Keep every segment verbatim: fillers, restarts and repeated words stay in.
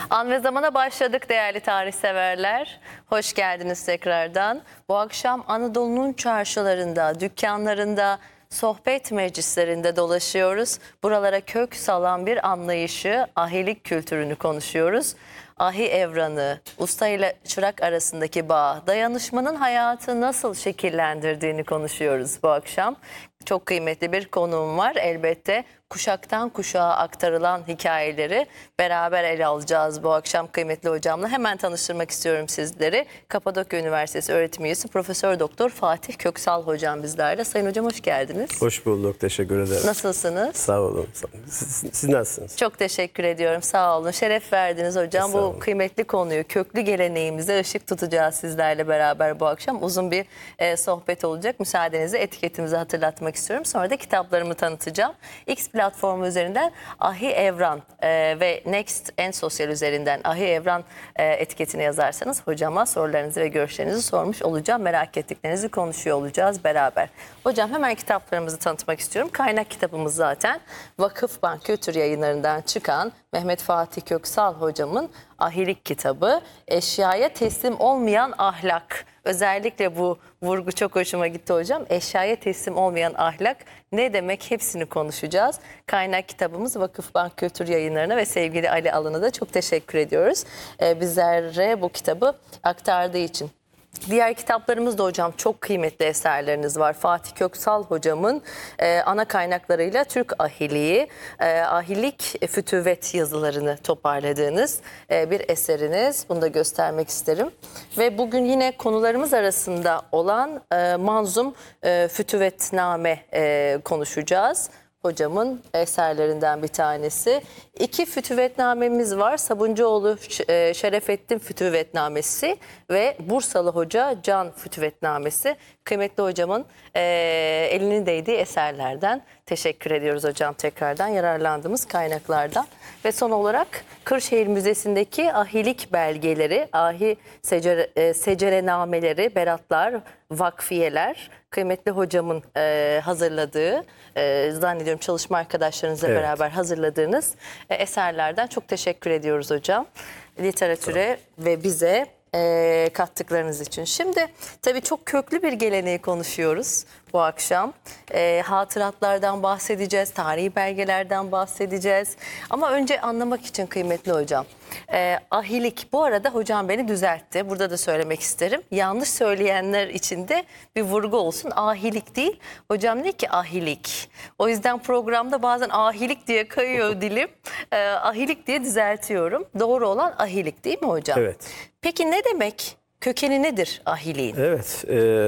An ve zamana başladık değerli tarih severler. Hoş geldiniz tekrardan. Bu akşam Anadolu'nun çarşılarında, dükkanlarında, sohbet meclislerinde dolaşıyoruz. Buralara kök salan bir anlayışı, ahilik kültürünü konuşuyoruz. Ahi evranı, usta ile çırak arasındaki bağ, dayanışmanın hayatı nasıl şekillendirdiğini konuşuyoruz bu akşam. Çok kıymetli bir konuğum var. Elbette kuşaktan kuşağa aktarılan hikayeleri beraber ele alacağız bu akşam kıymetli hocamla. Hemen tanıştırmak istiyorum sizleri. Kapadokya Üniversitesi öğretim üyesi Profesör Doktor Fatih Köksal hocam bizlerle. Sayın hocam hoş geldiniz. Hoş bulduk. Teşekkür ederim. Nasılsınız? Sağ olun. Siz, siz nasılsınız? Çok teşekkür ediyorum. Sağ olun. Şeref verdiniz hocam. Bu kıymetli konuyu, köklü geleneğimize ışık tutacağız sizlerle beraber bu akşam. Uzun bir e, sohbet olacak. Müsaadenizle etiketimizi hatırlatmak istiyorum. Sonra da kitaplarımı tanıtacağım. X platformu üzerinden Ahi Evran e, ve Next En Sosyal üzerinden Ahi Evran e, etiketini yazarsanız hocama sorularınızı ve görüşlerinizi sormuş olacağım. Merak ettiklerinizi konuşuyor olacağız beraber. Hocam hemen kitaplarımızı tanıtmak istiyorum. Kaynak kitabımız zaten Vakıfbank Kültür Yayınları'ndan çıkan Mehmet Fatih Köksal hocamın Ahilik kitabı. Eşyaya teslim olmayan ahlak. Özellikle bu vurgu çok hoşuma gitti hocam. Eşyaya teslim olmayan ahlak ne demek, hepsini konuşacağız. Kaynak kitabımız Vakıfbank Kültür Yayınları'na ve sevgili Ali Alın'a da çok teşekkür ediyoruz. Ee, bizlere bu kitabı aktardığı için. Diğer kitaplarımız da hocam çok kıymetli eserleriniz var. Fatih Köksal hocamın e, ana kaynaklarıyla Türk Ahiliği, e, Ahilik Fütüvet yazılarını toparladığınız e, bir eseriniz. Bunu da göstermek isterim. Ve bugün yine konularımız arasında olan e, Manzum e, Fütüvetname e, konuşacağız. Hocamın eserlerinden bir tanesi. İki fütüvetnamemiz var. Sabuncuoğlu Şerefettin Fütüvetnamesi ve Bursalı Hoca Can Fütüvetnamesi. Kıymetli hocamın e, elinin değdiği eserlerden. Teşekkür ediyoruz hocam tekrardan yararlandığımız kaynaklardan. Ve son olarak Kırşehir Müzesi'ndeki ahilik belgeleri, ahi secere, e, secerenameleri, beratlar, vakfiyeler, kıymetli hocamın e, hazırladığı, e, zannediyorum çalışma arkadaşlarınızla evet. beraber hazırladığınız e, eserlerden çok teşekkür ediyoruz hocam. Literatüre ve bize e, kattıklarınız için. Şimdi tabii çok köklü bir geleneği konuşuyoruz bu akşam. E, hatıratlardan bahsedeceğiz, tarihi belgelerden bahsedeceğiz. Ama önce anlamak için kıymetli hocam. E, ahilik, bu arada hocam beni düzeltti. Burada da söylemek isterim. Yanlış söyleyenler için de bir vurgu olsun. Ahilik değil. Hocam ne ki ahilik? O yüzden programda bazen ahilik diye kayıyor dilim. E, ahilik diye düzeltiyorum. Doğru olan ahilik değil mi hocam? Evet. Peki ne demek? Kökeni nedir ahiliğin? Evet. E,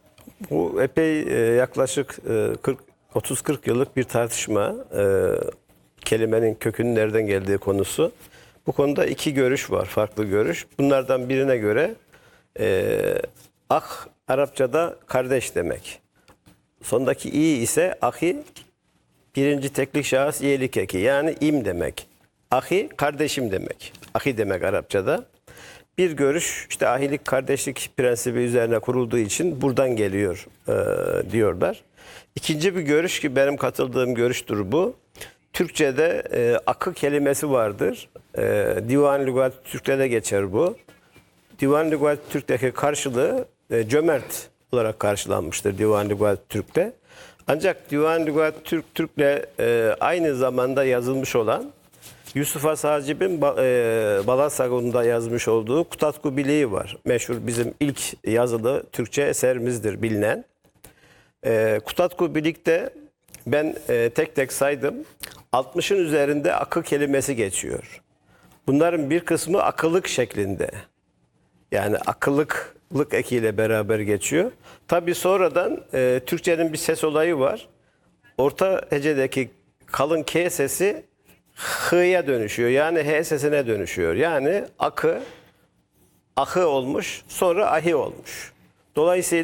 bu epey e, yaklaşık e, otuz kırk yıllık bir tartışma. E, kelimenin kökünün nereden geldiği konusu. Bu konuda iki görüş var, farklı görüş. Bunlardan birine göre e, ah Arapçada kardeş demek. Sondaki i ise ahi, birinci teklik şahıs iyelik eki, yani im demek. Ahi kardeşim demek. Ahi demek Arapçada. Bir görüş işte ahilik kardeşlik prensibi üzerine kurulduğu için buradan geliyor e, diyorlar. İkinci bir görüş ki benim katıldığım görüştür bu. Türkçe'de e, akı kelimesi vardır. E, Divan Lügat Türk'te geçer bu. Divan Lügat Türk'teki karşılığı e, cömert olarak karşılanmıştır Divan Lügat Türk'te. Ancak Divan Lügat Türk Türk'le e, aynı zamanda yazılmış olan Yusuf Has Hacib'in e, Balasagun'da yazmış olduğu Kutatku Biliği var. Meşhur bizim ilk yazılı Türkçe eserimizdir bilinen. E, Kutatku Bilik'te ben e, tek tek saydım. altmışın üzerinde akı kelimesi geçiyor. Bunların bir kısmı akıllık şeklinde. Yani akıllıklık ekiyle beraber geçiyor. Tabii sonradan e, Türkçenin bir ses olayı var. Orta hecedeki kalın K sesi H'ya dönüşüyor. Yani H sesine dönüşüyor. Yani akı, ahı olmuş, sonra ahi olmuş. Dolayısıyla